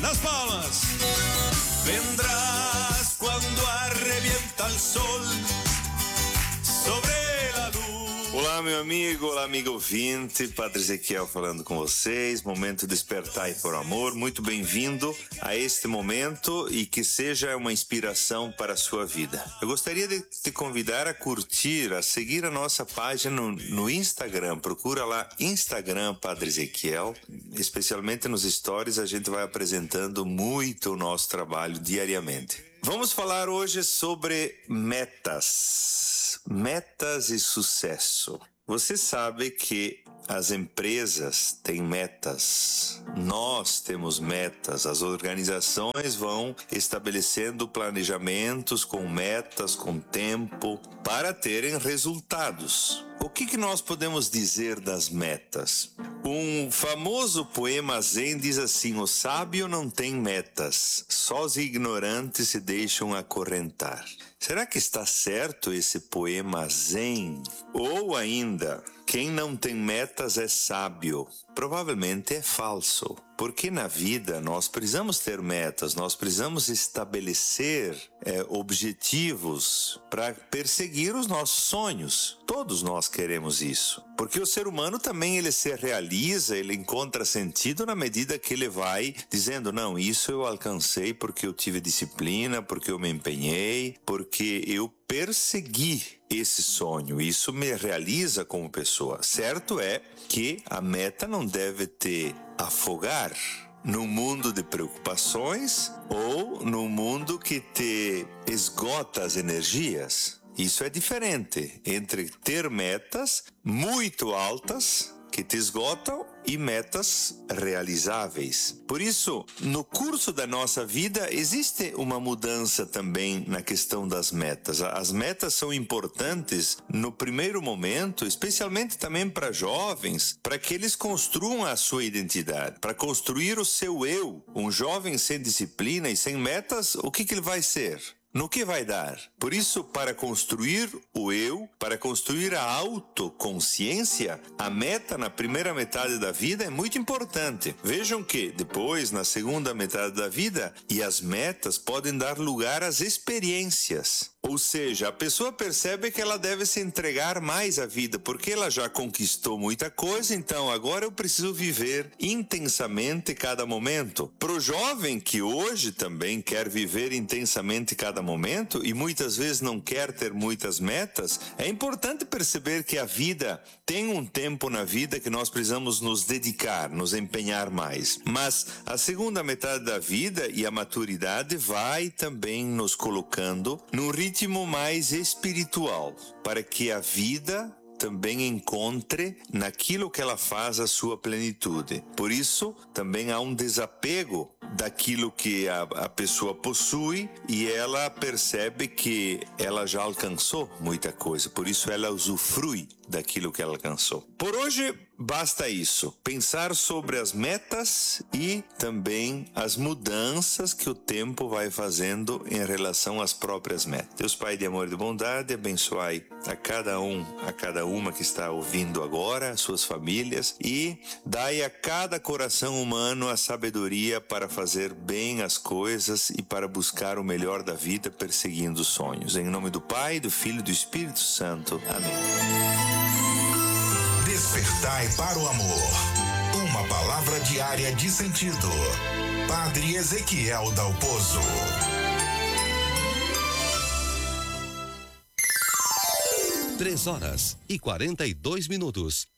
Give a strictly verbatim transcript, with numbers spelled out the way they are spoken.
nas palmas. Vendrás cuando arrebienta el sol sobre la luz. Olá, meu amigo, olá, amigo ouvinte, Padre Ezequiel falando com vocês, momento Despertai por Amor, muito bem-vindo a este momento e que seja uma inspiração para a sua vida. Eu gostaria de te convidar a curtir, a seguir a nossa página no, no Instagram, procura lá Instagram Padre Ezequiel, especialmente nos stories a gente vai apresentando muito o nosso trabalho diariamente. Vamos falar hoje sobre metas, metas e sucesso. Você sabe que as empresas têm metas, nós temos metas, as organizações vão estabelecendo planejamentos com metas, com tempo, para terem resultados. O que, que nós podemos dizer das metas? Um famoso poema zen diz assim: o sábio não tem metas, só os ignorantes se deixam acorrentar. Será que está certo esse poema zen? Ou ainda, quem não tem metas é sábio? Provavelmente é falso, porque na vida nós precisamos ter metas, nós precisamos estabelecer é, objetivos para perseguir os nossos sonhos. Todos nós queremos isso, porque o ser humano também ele se realiza, ele encontra sentido na medida que ele vai dizendo, não, isso eu alcancei porque eu tive disciplina, porque eu me empenhei, porque eu persegui esse sonho, isso me realiza como pessoa. Certo é que a meta não deve te afogar num mundo de preocupações ou num mundo que te esgota as energias. Isso é diferente entre ter metas muito altas que te esgotam e metas realizáveis. Por isso, no curso da nossa vida, existe uma mudança também na questão das metas. As metas são importantes no primeiro momento, especialmente também para jovens, para que eles construam a sua identidade, para construir o seu eu. Um jovem sem disciplina e sem metas, o que, que ele vai ser? No que vai dar? Por isso, para construir o eu, para construir a autoconsciência, a meta na primeira metade da vida é muito importante. Vejam que depois, na segunda metade da vida, e as metas podem dar lugar às experiências. Ou seja, a pessoa percebe que ela deve se entregar mais à vida, porque ela já conquistou muita coisa, então agora eu preciso viver intensamente cada momento. Para o jovem que hoje também quer viver intensamente cada momento e muitas vezes não quer ter muitas metas, é importante perceber que a vida tem um tempo na vida que nós precisamos nos dedicar, nos empenhar mais. Mas a segunda metade da vida e a maturidade vai também nos colocando num ritmo mais espiritual, para que a vida também encontre naquilo que ela faz a sua plenitude. Por isso, também há um desapego daquilo que a, a pessoa possui e ela percebe que ela já alcançou muita coisa, por isso ela usufrui daquilo que ela alcançou. Por hoje, basta isso, pensar sobre as metas e também as mudanças que o tempo vai fazendo em relação às próprias metas. Deus Pai de amor e de bondade, abençoai a cada um, a cada uma que está ouvindo agora, suas famílias, e dai a cada coração humano a sabedoria para fazer bem as coisas e para buscar o melhor da vida perseguindo os sonhos. Em nome do Pai, do Filho e do Espírito Santo. Amém. Despertai para o amor. Uma palavra diária de sentido. Padre Ezequiel Dalpozo. Três horas e quarenta e dois minutos.